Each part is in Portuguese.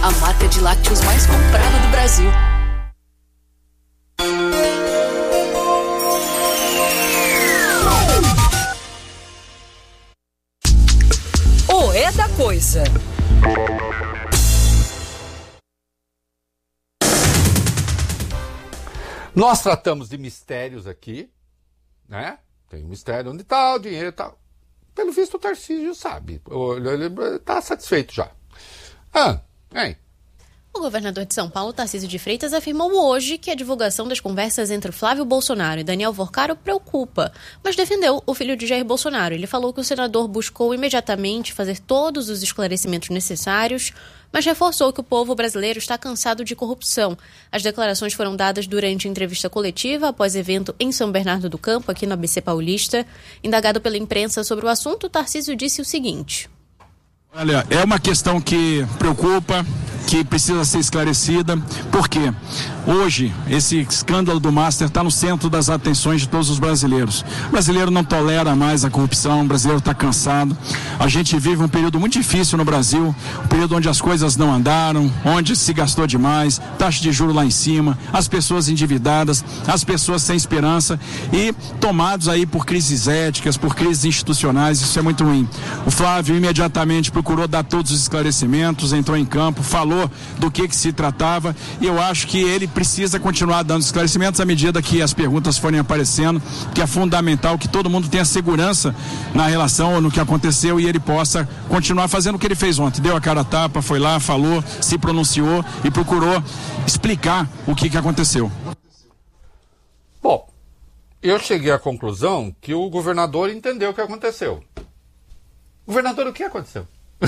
a marca de lácteos mais comprada do Brasil. O É da Coisa. Nós tratamos de mistérios aqui, né? Tem um mistério onde está o dinheiro e tal. Pelo visto o Tarcísio sabe. Ele está satisfeito já. Hein? O governador de São Paulo, Tarcísio de Freitas, afirmou hoje que a divulgação das conversas entre Flávio Bolsonaro e Daniel Worcaro preocupa, mas defendeu o filho de Jair Bolsonaro. Ele falou que o senador buscou imediatamente fazer todos os esclarecimentos necessários, mas reforçou que o povo brasileiro está cansado de corrupção. As declarações foram dadas durante entrevista coletiva após evento em São Bernardo do Campo, aqui no ABC Paulista. Indagado pela imprensa sobre o assunto, Tarcísio disse o seguinte: Olha, é uma questão que preocupa, que precisa ser esclarecida, porque hoje esse escândalo do Master está no centro das atenções de todos os brasileiros. O brasileiro não tolera mais a corrupção, o brasileiro está cansado. A gente vive um período muito difícil no Brasil, um período onde as coisas não andaram, onde se gastou demais, taxa de juros lá em cima, as pessoas endividadas, as pessoas sem esperança e tomados aí por crises éticas, por crises institucionais. Isso é muito ruim. O Flávio imediatamente procurou dar todos os esclarecimentos, entrou em campo, falou do que se tratava, e eu acho que ele precisa continuar dando esclarecimentos à medida que as perguntas forem aparecendo, que é fundamental que todo mundo tenha segurança na relação ou no que aconteceu e ele possa continuar fazendo o que ele fez ontem. Deu a cara a tapa, foi lá, falou, se pronunciou e procurou explicar o que aconteceu. Bom, eu cheguei à conclusão que o governador entendeu o que aconteceu. Governador, o que aconteceu?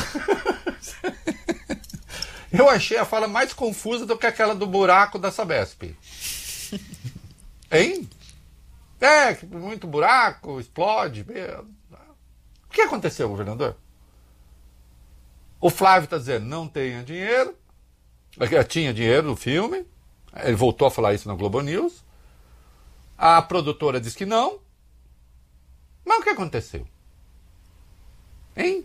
Eu achei a fala mais confusa do que aquela do buraco da Sabesp. Hein? Muito buraco, explode. O que aconteceu, governador? O Flávio está dizendo, não tenha dinheiro. Tinha dinheiro no filme. Ele voltou a falar isso na Globo News. A produtora diz que não. Mas o que aconteceu? Hein?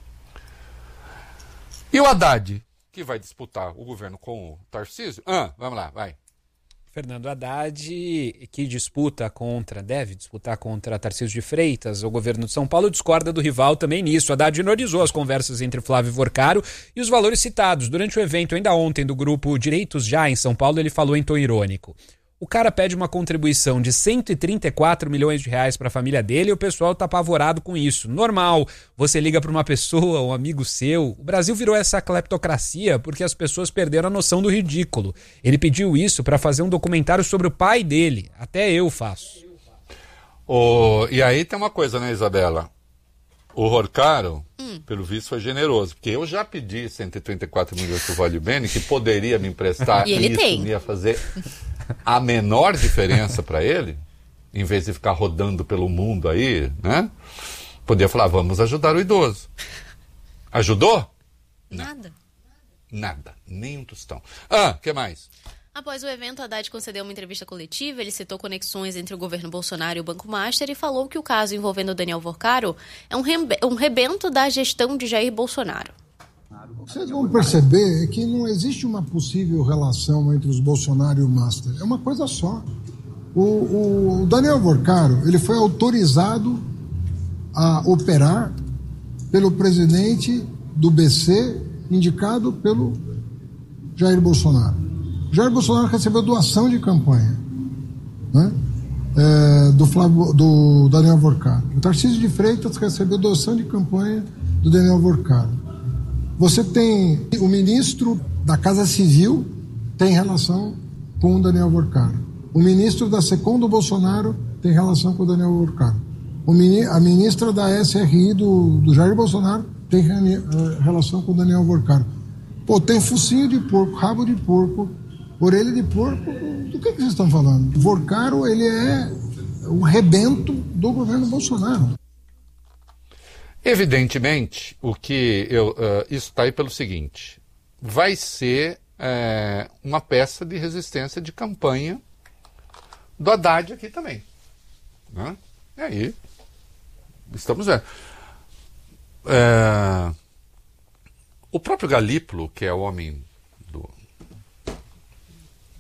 E o Haddad, que vai disputar o governo com o Tarcísio? Vamos lá, vai. Fernando Haddad, que deve disputar contra Tarcísio de Freitas, o governo de São Paulo, discorda do rival também nisso. Haddad ignorizou as conversas entre Flávio Worcaro e os valores citados. Durante o evento, ainda ontem, do grupo Direitos Já, em São Paulo, ele falou em tom irônico. O cara pede uma contribuição de 134 milhões de reais para a família dele e o pessoal tá apavorado com isso. Normal, você liga para uma pessoa, um amigo seu. O Brasil virou essa cleptocracia porque as pessoas perderam a noção do ridículo. Ele pediu isso para fazer um documentário sobre o pai dele. Até eu faço. E aí tem uma coisa, né, Isabela? O Worcaro, pelo visto, foi generoso. Porque eu já pedi 134 milhões para o Vale Bene, que poderia me emprestar e ele tem. Ia fazer a menor diferença para ele, em vez de ficar rodando pelo mundo aí, né? Podia falar, vamos ajudar o idoso. Ajudou? Nada. Nada, nem um tostão. O que mais? Após o evento, Haddad concedeu uma entrevista coletiva. Ele citou conexões entre o governo Bolsonaro e o Banco Master e falou que o caso envolvendo o Daniel Worcaro é um rebento da gestão de Jair Bolsonaro. Vocês vão perceber que não existe uma possível relação entre os Bolsonaro e o Master. É uma coisa só. O Daniel Worcaro, ele foi autorizado a operar pelo presidente do BC, indicado pelo Jair Bolsonaro. Jair Bolsonaro recebeu doação de campanha, né? do Daniel Worcaro. O Tarcísio de Freitas recebeu doação de campanha do Daniel Worcaro. Você tem o ministro da Casa Civil, tem relação com o Daniel Worcaro. O ministro da SECOM do Bolsonaro tem relação com o Daniel Worcaro. A ministra da SRI do Jair Bolsonaro tem relação com o Daniel Worcaro. Pô, tem focinho de porco, rabo de porco, orelha de porco. Do que vocês estão falando? O Worcaro, ele é o rebento do governo Bolsonaro. Evidentemente, isso está aí pelo seguinte, vai ser uma peça de resistência de campanha do Haddad aqui também. Né? E aí, estamos vendo. O próprio Galípolo, que é o homem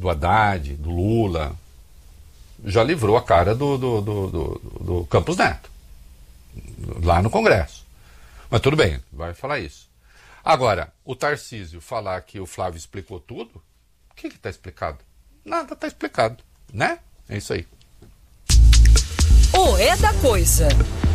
do Haddad, do Lula, já livrou a cara do Campos Neto, lá no Congresso. Mas tudo bem, vai falar isso. Agora, o Tarcísio falar que o Flávio explicou tudo, o que está explicado? Nada está explicado, né? É isso aí. O É da Coisa.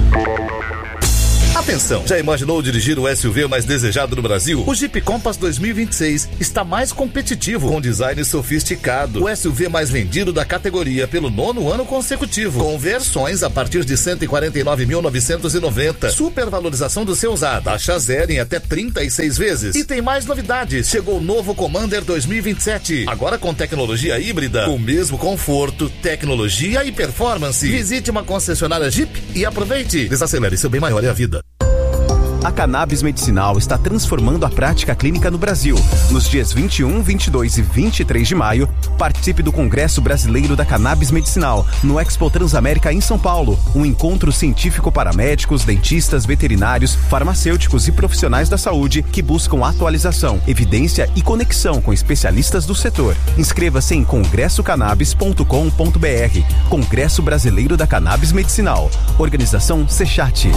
Atenção! Já imaginou dirigir o SUV mais desejado do Brasil? O Jeep Compass 2026 está mais competitivo, com design sofisticado. O SUV mais vendido da categoria pelo 9º ano consecutivo, com versões a partir de R$ 149.990. Supervalorização do seu usado, taxa zero em até 36 vezes. E tem mais novidades. Chegou o novo Commander 2027, agora com tecnologia híbrida, com o mesmo conforto, tecnologia e performance. Visite uma concessionária Jeep e aproveite. Desacelere, seu bem maior é a vida. A cannabis medicinal está transformando a prática clínica no Brasil. Nos dias 21, 22 e 23 de maio, participe do Congresso Brasileiro da Cannabis Medicinal, no Expo Transamérica em São Paulo. Um encontro científico para médicos, dentistas, veterinários, farmacêuticos e profissionais da saúde que buscam atualização, evidência e conexão com especialistas do setor. Inscreva-se em congressocannabis.com.br. Congresso Brasileiro da Cannabis Medicinal. Organização Sechat.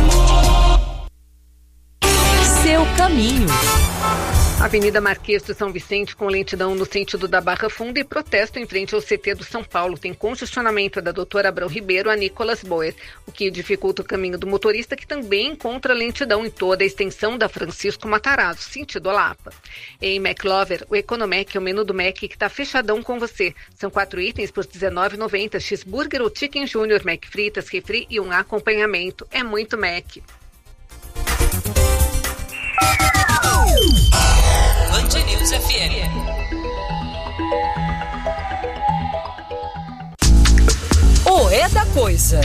Seu caminho. Avenida Marquês de São Vicente com lentidão no sentido da Barra Funda e protesto em frente ao CT do São Paulo. Tem congestionamento da Doutora Abrão Ribeiro a Nicolas Boer, o que dificulta o caminho do motorista, que também encontra lentidão em toda a extensão da Francisco Matarazzo, sentido Lapa. Em McLover, o Economec é o menu do Mac que está fechadão com você. São 4 itens por R$19,90, cheeseburger ou chicken junior, Mac fritas, refri e um acompanhamento. É muito Mac. Band News FM. O É da Coisa.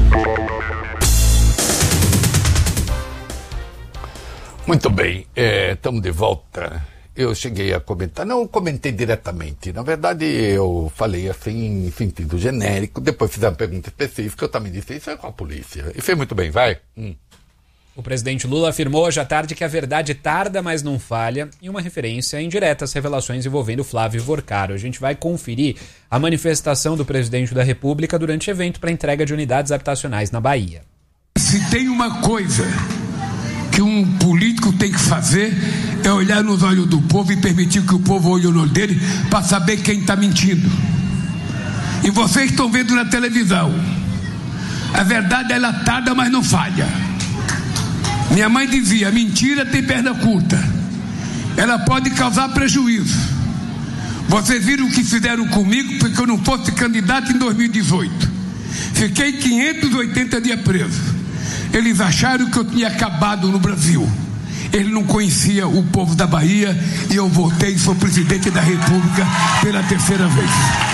Muito bem, estamos de volta. Eu cheguei a comentar, não comentei diretamente, na verdade eu falei assim em sentido genérico, depois fiz uma pergunta específica, eu também disse isso é com a polícia. E fez muito bem, vai. O presidente Lula afirmou hoje à tarde que a verdade tarda, mas não falha, em uma referência indireta às revelações envolvendo Flávio Vorcaro. A gente vai conferir a manifestação do presidente da República durante evento para entrega de unidades habitacionais na Bahia. Se tem uma coisa que um político tem que fazer é olhar nos olhos do povo e permitir que o povo olhe no olho dele para saber quem está mentindo. E vocês estão vendo na televisão. A verdade ela tarda, mas não falha. Minha mãe dizia, mentira tem perna curta. Ela pode causar prejuízo. Vocês viram o que fizeram comigo porque eu não fosse candidato em 2018. Fiquei 580 dias preso. Eles acharam que eu tinha acabado no Brasil. Eles não conheciam o povo da Bahia e eu voltei e sou presidente da República pela 3ª vez.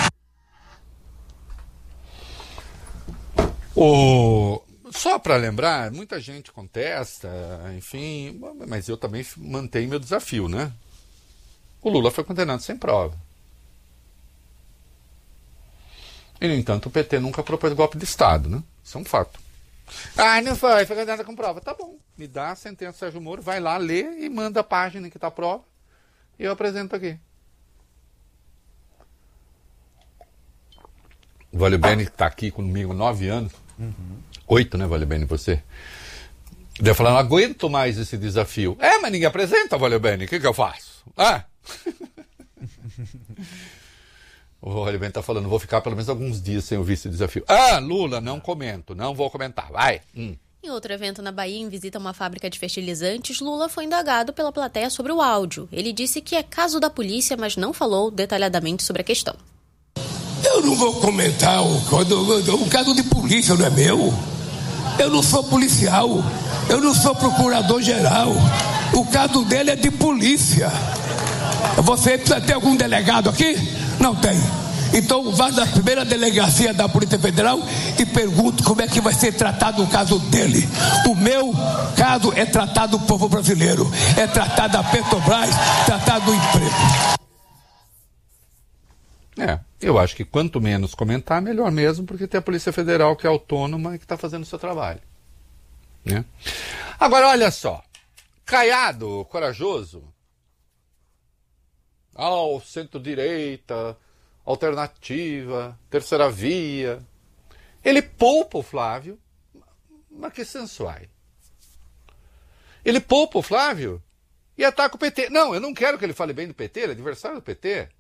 Só para lembrar, muita gente contesta, enfim, mas eu também mantenho meu desafio, né? O Lula foi condenado sem prova. E, no entanto, o PT nunca propôs golpe de Estado, né? Isso é um fato. Não foi condenado com prova. Tá bom, me dá a sentença do Sérgio Moro, vai lá, lê e manda a página em que tá a prova e eu apresento aqui. O Valeu Bene está aqui comigo há 9 anos. 8, né, Valeu Bene, você? Ele falou, não aguento mais esse desafio. Mas ninguém apresenta, Valeu Bene, o que eu faço? O Valeu Bene está falando, vou ficar pelo menos alguns dias sem ouvir esse desafio. Lula, não comento, não vou comentar, vai. Em outro evento na Bahia, em visita a uma fábrica de fertilizantes, Lula foi indagado pela plateia sobre o áudio. Ele disse que é caso da polícia, mas não falou detalhadamente sobre a questão. Eu não vou comentar o caso de polícia, não é meu. Eu não sou policial, eu não sou procurador-geral. O caso dele é de polícia. Você precisa ter algum delegado aqui? Não tem. Então vá na primeira delegacia da Polícia Federal e pergunte como é que vai ser tratado o caso dele. O meu caso é tratado do povo brasileiro, é tratado da Petrobras, tratado do emprego. Eu acho que quanto menos comentar, melhor mesmo, porque tem a Polícia Federal que é autônoma e que está fazendo o seu trabalho. Né? Agora, olha só. Caiado, corajoso, ao centro-direita, alternativa, terceira via. Ele poupa o Flávio, mas que sensuai. Ele poupa o Flávio e ataca o PT. Não, eu não quero que ele fale bem do PT, ele é adversário do PT.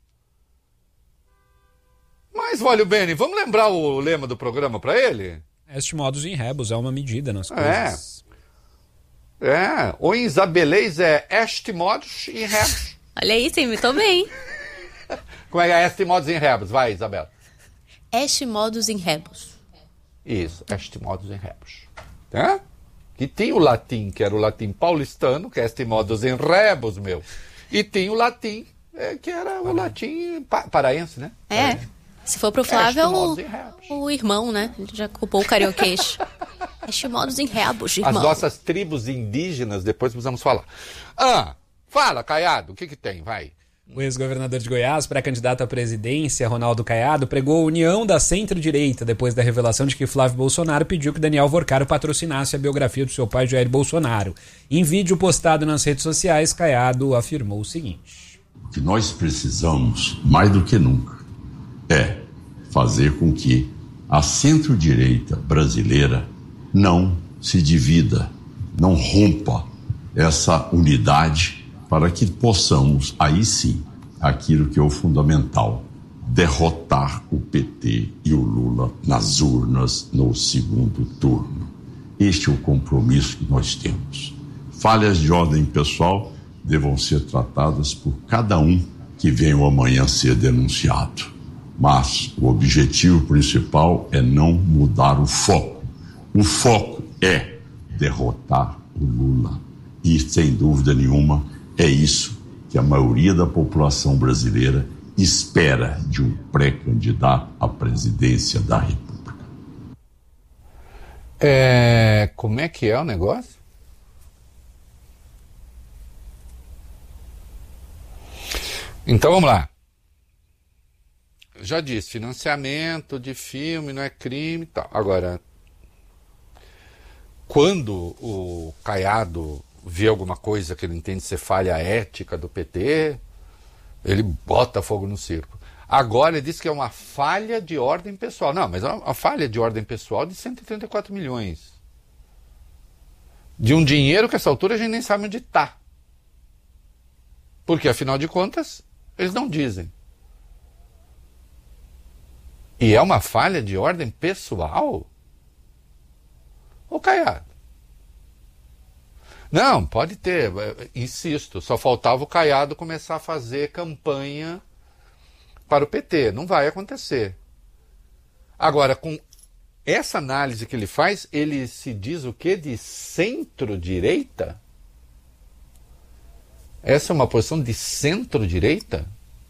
Mas, olha, Beni, vamos lembrar o lema do programa para ele? Est modus in rebus, é uma medida nas coisas. Ou em isabelês é est modus in rebus. Olha aí, você imitou bem. Como é que é est modus in rebus? Vai, Isabela. Est modus in rebus. Isso, est modus in rebus. Tá? Que tinha o latim, que era o latim paulistano, que é est modus in rebus, meu. E tinha o latim, que era o latim paraense, né? Paraense. Se for pro Flávio, é o irmão, né? Ele já culpou o carioquês. Est modus in rebus, irmão. As nossas tribos indígenas, depois precisamos falar. Fala, Caiado, o que tem? Vai. O ex-governador de Goiás, pré-candidato à presidência, Ronaldo Caiado, pregou a união da centro-direita depois da revelação de que Flávio Bolsonaro pediu que Daniel Vorcaro patrocinasse a biografia do seu pai, Jair Bolsonaro. Em vídeo postado nas redes sociais, Caiado afirmou o seguinte: o que nós precisamos, mais do que nunca, é fazer com que a centro-direita brasileira não se divida, não rompa essa unidade, para que possamos, aí sim, aquilo que é o fundamental, derrotar o PT e o Lula nas urnas no segundo turno. Este é o compromisso que nós temos. Falhas de ordem pessoal devam ser tratadas por cada um que venha amanhã ser denunciado. Mas o objetivo principal é não mudar o foco. O foco é derrotar o Lula. E, sem dúvida nenhuma, é isso que a maioria da população brasileira espera de um pré-candidato à presidência da República. Como é que é o negócio? Então vamos lá. Já disse, financiamento de filme não é crime e tal. Agora, quando o Caiado vê alguma coisa que ele entende ser falha ética do PT, ele bota fogo no circo. Agora ele diz que é uma falha de ordem pessoal. Não, mas é uma falha de ordem pessoal de 134 milhões. De um dinheiro que a essa altura a gente nem sabe onde está. Porque, afinal de contas, eles não dizem. E é uma falha de ordem pessoal? Ô, Caiado. Não, pode ter, insisto, só faltava o Caiado começar a fazer campanha para o PT. Não vai acontecer. Agora, com essa análise que ele faz, ele se diz o quê? De centro-direita? Essa é uma posição de centro-direita?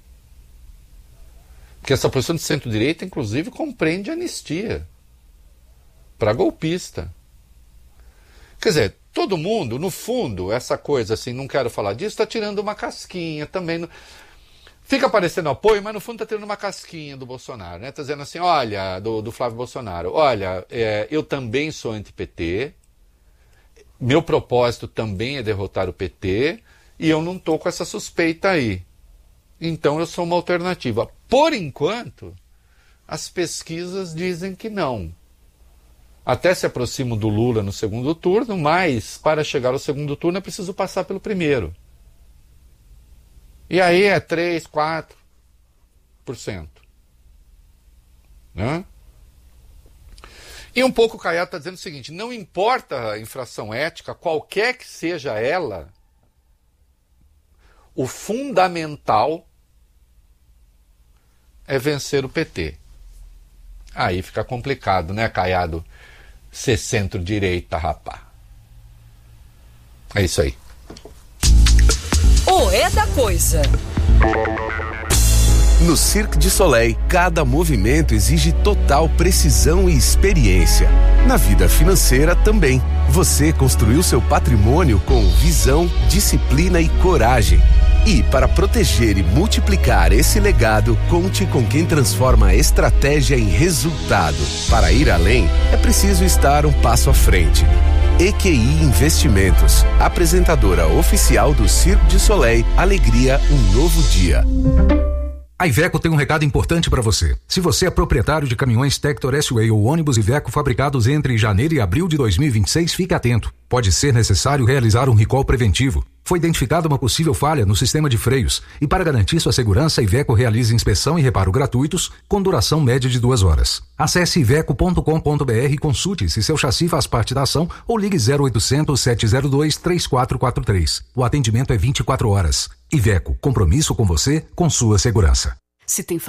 Porque essa posição de centro-direita, inclusive, compreende anistia para golpista. Quer dizer, todo mundo, no fundo, essa coisa assim, não quero falar disso, está tirando uma casquinha também. Fica aparecendo apoio, mas no fundo está tirando uma casquinha do Bolsonaro, né? Está dizendo assim, olha, do Flávio Bolsonaro, olha, eu também sou anti-PT, meu propósito também é derrotar o PT, e eu não estou com essa suspeita aí. Então eu sou uma alternativa. Por enquanto, as pesquisas dizem que não. Até se aproximo do Lula no segundo turno, mas para chegar ao segundo turno é preciso passar pelo primeiro. E aí é 3, 4%. Né? E um pouco o Caiado está dizendo o seguinte, não importa a infração ética, qualquer que seja ela, o fundamental é vencer o PT. Aí fica complicado, né, Caiado? Ser centro-direita, rapá. É isso aí. O É da Coisa. No Cirque du Soleil, cada movimento exige total precisão e experiência. Na vida financeira também. Você construiu seu patrimônio com visão, disciplina e coragem. E para proteger e multiplicar esse legado, conte com quem transforma a estratégia em resultado. Para ir além, é preciso estar um passo à frente. EQI Investimentos, apresentadora oficial do Cirque du Soleil, Alegria, um novo dia. A Iveco tem um recado importante para você. Se você é proprietário de caminhões Tector S-Way ou ônibus Iveco fabricados entre janeiro e abril de 2026, fique atento. Pode ser necessário realizar um recall preventivo. Foi identificada uma possível falha no sistema de freios e, para garantir sua segurança, a Iveco realiza inspeção e reparo gratuitos com duração média de 2 horas. Acesse iveco.com.br e consulte se seu chassi faz parte da ação ou ligue 0800 702 3443. O atendimento é 24 horas. Iveco, compromisso com você, com sua segurança. Se tem